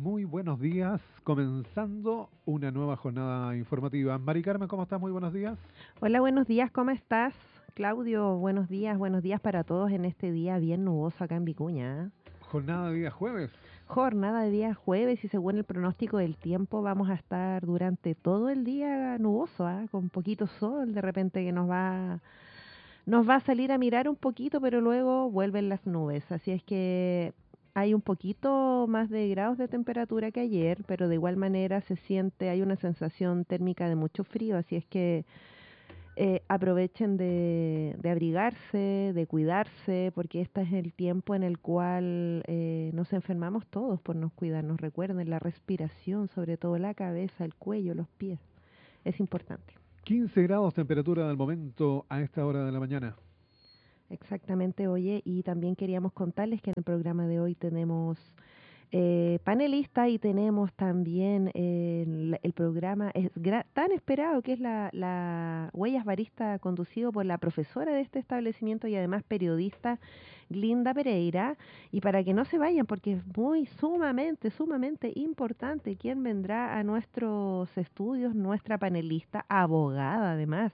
Muy buenos días, comenzando una nueva jornada informativa. Mari Carmen, ¿cómo estás? Muy buenos días. Hola, buenos días, ¿cómo estás? Claudio, buenos días para todos en este día bien nuboso acá en Vicuña. Jornada de día jueves. Jornada de día jueves y según el pronóstico del tiempo vamos a estar durante todo el día nuboso, con poquito sol, de repente que nos va a salir a mirar un poquito, pero luego vuelven las nubes, así es que hay un poquito más de grados de temperatura que ayer, pero de igual manera hay una sensación térmica de mucho frío, así es que aprovechen de abrigarse, de cuidarse, porque este es el tiempo en el cual nos enfermamos todos por no cuidarnos. Recuerden, la respiración, sobre todo la cabeza, el cuello, los pies, es importante. 15 grados temperatura del momento a esta hora de la mañana. Exactamente, oye, y también queríamos contarles que en el programa de hoy tenemos panelista y tenemos también el programa tan esperado que es la Huellas Barista conducido por la profesora de este establecimiento y además periodista Glinda Pereira. Y para que no se vayan, porque es muy sumamente importante quién vendrá a nuestros estudios, nuestra panelista, abogada además,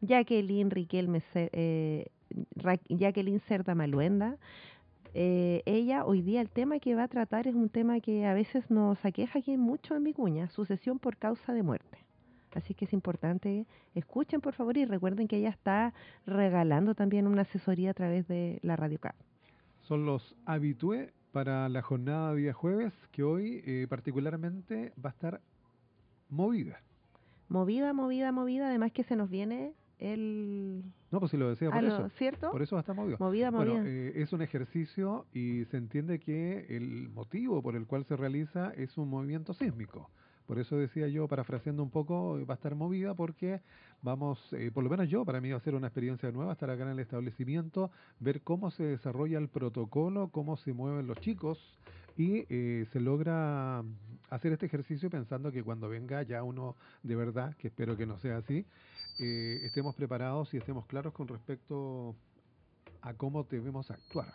Jacqueline Cerda Maluenda. Ella hoy día el tema que va a tratar es un tema que a veces nos aqueja aquí mucho en Vicuña, sucesión por causa de muerte. Así que es importante, escuchen por favor y recuerden que ella está regalando también una asesoría a través de la Radio Cap. Son los habitué para la jornada de día jueves, que hoy particularmente va a estar movida. Movida, además que se nos viene No, pues si lo decía a por lo eso. cierto, Por eso va a estar movido. movida, Bueno, movida. es un ejercicio y se entiende que el motivo por el cual se realiza es un movimiento sísmico. Por eso decía yo, parafraseando un poco, va a estar movida porque vamos, por lo menos yo, para mí va a ser una experiencia nueva estar acá en el establecimiento, ver cómo se desarrolla el protocolo, cómo se mueven los chicos y se logra hacer este ejercicio pensando que cuando venga ya uno de verdad, que espero que no sea así, estemos preparados y estemos claros con respecto a cómo debemos actuar.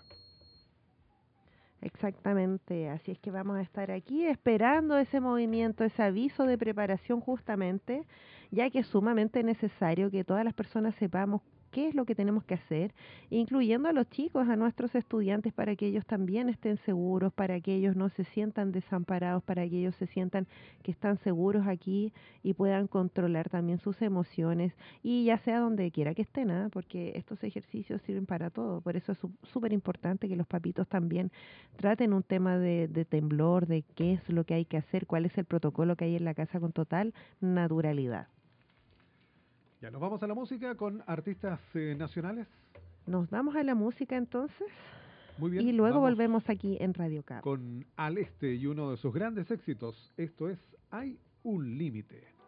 Exactamente, así es que vamos a estar aquí esperando ese movimiento, ese aviso de preparación justamente, ya que es sumamente necesario que todas las personas sepamos qué es lo que tenemos que hacer, incluyendo a los chicos, a nuestros estudiantes, para que ellos también estén seguros, para que ellos no se sientan desamparados, para que ellos se sientan que están seguros aquí y puedan controlar también sus emociones y ya sea donde quiera que estén, porque estos ejercicios sirven para todo, por eso es súper importante que los papitos también traten un tema de temblor, de qué es lo que hay que hacer, cuál es el protocolo que hay en la casa con total naturalidad. Ya nos vamos a la música con artistas nacionales. Nos vamos a la música entonces Muy y bien, luego vamos volvemos aquí en Radio Cap. con Al Este y uno de sus grandes éxitos. Esto es Hay un límite.